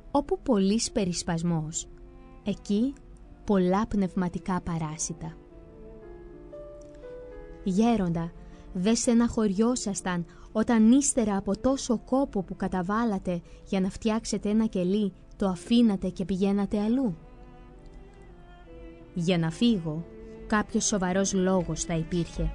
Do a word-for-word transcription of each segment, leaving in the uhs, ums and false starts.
Όπου πολύς περισπασμός, εκεί πολλά πνευματικά παράσιτα. Γέροντα, δε στεναχωριόσασταν όταν ύστερα από τόσο κόπο που καταβάλατε για να φτιάξετε ένα κελί, το αφήνατε και πηγαίνατε αλλού? Για να φύγω, κάποιος σοβαρός λόγος θα υπήρχε.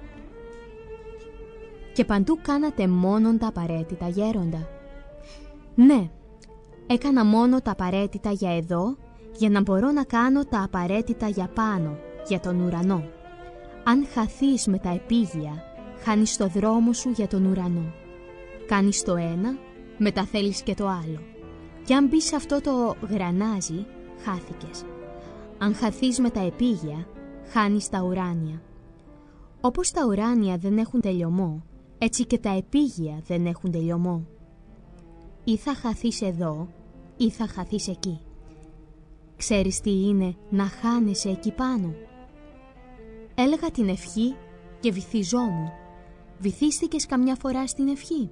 Και παντού κάνατε μόνον τα απαραίτητα, γέροντα? Ναι, έκανα μόνο τα απαραίτητα για εδώ, για να μπορώ να κάνω τα απαραίτητα για πάνω, για τον ουρανό. Αν χαθείς με τα επίγεια, χάνεις το δρόμο σου για τον ουρανό. Κάνεις το ένα, μετά θέλεις και το άλλο. Και αν μπεις σε αυτό το γρανάζι, χάθηκες. Αν χαθείς με τα επίγεια, χάνεις τα ουράνια. Όπως τα ουράνια δεν έχουν τελειωμό, έτσι και τα επίγεια δεν έχουν τελειωμό. Ή θα χαθείς εδώ, ή θα χαθείς εκεί. Ξέρεις τι είναι να χάνεσαι εκεί πάνω? Έλεγα την ευχή και βυθιζόμουν. Βυθίστηκες καμιά φορά στην ευχή?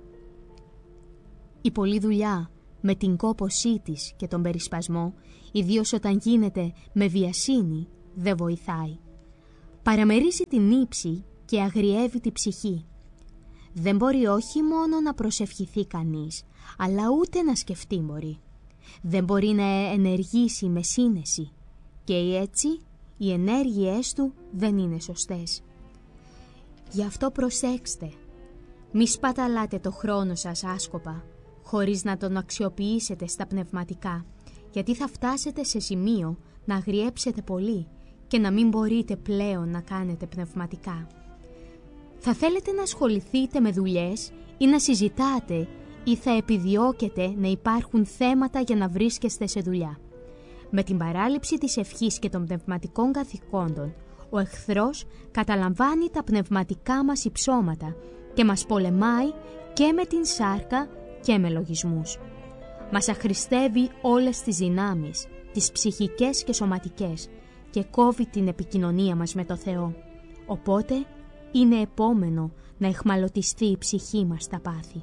Η πολλή δουλειά με την κόπωσή της και τον περισπασμό, ιδίως όταν γίνεται με βιασύνη, δεν βοηθάει. Παραμερίζει την ύψη και αγριεύει τη ψυχή. Δεν μπορεί όχι μόνο να προσευχηθεί κανείς, αλλά ούτε να σκεφτεί μπορεί. Δεν μπορεί να ενεργήσει με σύνεση και έτσι οι ενέργειές του δεν είναι σωστές. Γι' αυτό προσέξτε, μη σπαταλάτε το χρόνο σας άσκοπα, χωρίς να τον αξιοποιήσετε στα πνευματικά, γιατί θα φτάσετε σε σημείο να αγριέψετε πολύ και να μην μπορείτε πλέον να κάνετε πνευματικά. Θα θέλετε να ασχοληθείτε με δουλειές ή να συζητάτε ή θα επιδιώκετε να υπάρχουν θέματα για να βρίσκεστε σε δουλειά. Με την παράληψη της ευχής και των πνευματικών καθηκόντων, ο εχθρός καταλαμβάνει τα πνευματικά μας υψώματα και μας πολεμάει και με την σάρκα και με λογισμούς. Μας αχρηστεύει όλες τις δυνάμεις, τις ψυχικές και σωματικές, και κόβει την επικοινωνία μας με το Θεό. Οπότε είναι επόμενο να εχμαλωτιστεί η ψυχή μας στα πάθη.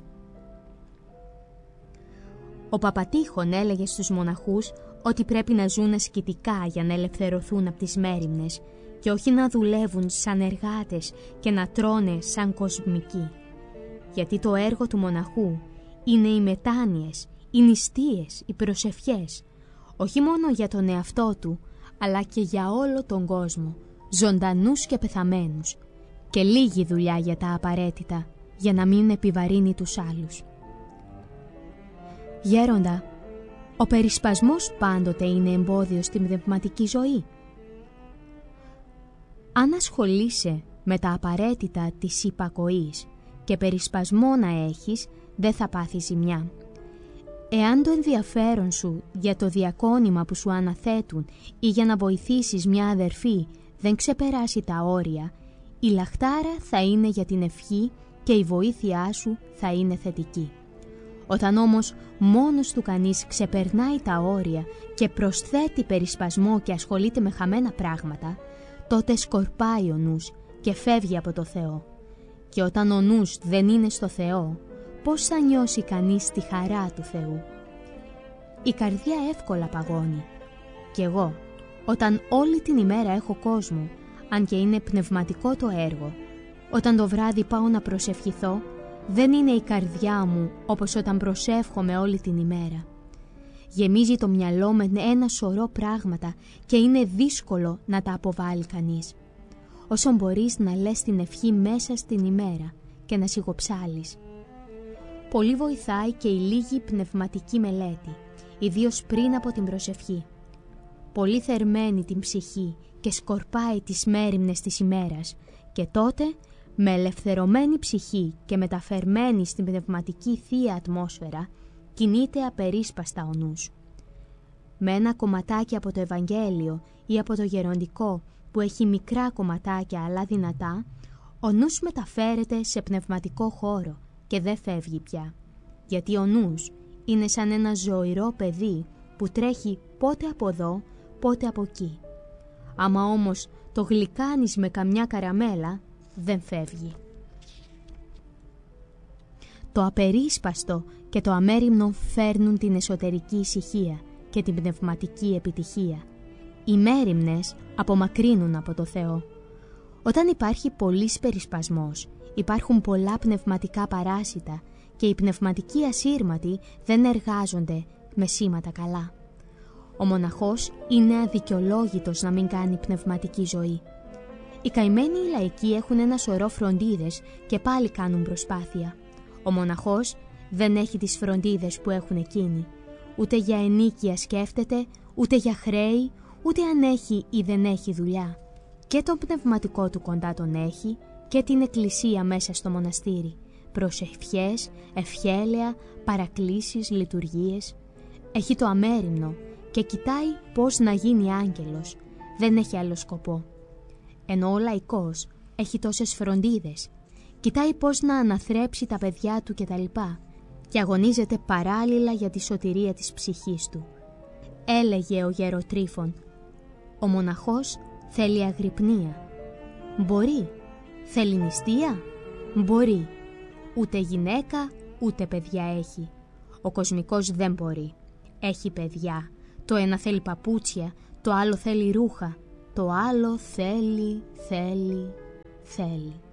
Ο Παπατήχων έλεγε στους μοναχούς ότι πρέπει να ζουν ασκητικά για να ελευθερωθούν από τις μέριμνες και όχι να δουλεύουν σαν εργάτες και να τρώνε σαν κοσμικοί. Γιατί το έργο του μοναχού είναι οι μετάνοιες, οι νηστείες, οι προσευχές, όχι μόνο για τον εαυτό του, αλλά και για όλο τον κόσμο, ζωντανούς και πεθαμένους, και λίγη δουλειά για τα απαραίτητα, για να μην επιβαρύνει τους άλλους. Γέροντα, ο περισπασμός πάντοτε είναι εμπόδιο στην πνευματική ζωή. Αν ασχολείσαι με τα απαραίτητα της υπακοής και περισπασμό να έχεις, δεν θα πάθεις ζημιά. Εάν το ενδιαφέρον σου για το διακόνημα που σου αναθέτουν ή για να βοηθήσεις μια αδερφή δεν ξεπεράσει τα όρια, η λαχτάρα θα είναι για την ευχή και η βοήθειά σου θα είναι θετική. Όταν όμως μόνος του κανείς ξεπερνάει τα όρια και προσθέτει περισπασμό και ασχολείται με χαμένα πράγματα, τότε σκορπάει ο νους και φεύγει από το Θεό. Και όταν ο νους δεν είναι στο Θεό, πώς θα νιώσει κανείς τη χαρά του Θεού? Η καρδιά εύκολα παγώνει. Κι εγώ, όταν όλη την ημέρα έχω κόσμο, αν και είναι πνευματικό το έργο, όταν το βράδυ πάω να προσευχηθώ, δεν είναι η καρδιά μου όπως όταν προσεύχομαι όλη την ημέρα. Γεμίζει το μυαλό με ένα σωρό πράγματα και είναι δύσκολο να τα αποβάλει κανείς. Όσο μπορείς να λες την ευχή μέσα στην ημέρα και να σιγοψάλεις. Πολύ βοηθάει και η λίγη πνευματική μελέτη, ιδίως πριν από την προσευχή. Πολύ θερμαίνει την ψυχή και σκορπάει τις μέριμνες της ημέρας και τότε με ελευθερωμένη ψυχή και μεταφερμένη στην πνευματική θεία ατμόσφαιρα κινείται απερίσπαστα ο νους. Με ένα κομματάκι από το Ευαγγέλιο ή από το γεροντικό που έχει μικρά κομματάκια αλλά δυνατά, ο νους μεταφέρεται σε πνευματικό χώρο και δεν φεύγει πια. Γιατί ο νους είναι σαν ένα ζωηρό παιδί που τρέχει πότε από εδώ, πότε από εκεί. Άμα όμως το γλυκάνεις με καμιά καραμέλα, δεν φεύγει. Το απερίσπαστο και το αμέριμνο φέρνουν την εσωτερική ησυχία και την πνευματική επιτυχία. Οι μέριμνες απομακρύνουν από το Θεό. Όταν υπάρχει πολύς περισπασμός, υπάρχουν πολλά πνευματικά παράσιτα και οι πνευματικοί ασύρματοι δεν εργάζονται με σήματα καλά. Ο μοναχός είναι αδικαιολόγητος να μην κάνει πνευματική ζωή. Οι καημένοι λαϊκοί έχουν ένα σωρό φροντίδες και πάλι κάνουν προσπάθεια. Ο μοναχός δεν έχει τις φροντίδες που έχουν εκείνοι. Ούτε για ενίκεια σκέφτεται, ούτε για χρέη, ούτε αν έχει ή δεν έχει δουλειά. Και τον πνευματικό του κοντά τον έχει και την εκκλησία μέσα στο μοναστήρι. Προσευχές, ευχέλαια, παρακλήσεις, λειτουργίες. Έχει το αμέριμνο και κοιτάει πώς να γίνει άγγελος. Δεν έχει άλλο σκοπό. Ενώ ο λαϊκός έχει τόσες φροντίδες. Κοιτάει πώς να αναθρέψει τα παιδιά του κτλ. Και αγωνίζεται παράλληλα για τη σωτηρία της ψυχής του. Έλεγε ο γεροτρίφων, ο μοναχός θέλει αγρυπνία. Μπορεί. Θέλει νηστεία. Μπορεί. Ούτε γυναίκα, ούτε παιδιά έχει. Ο κοσμικός δεν μπορεί. Έχει παιδιά. Το ένα θέλει παπούτσια, το άλλο θέλει ρούχα. Το άλλο θέλει, θέλει, θέλει.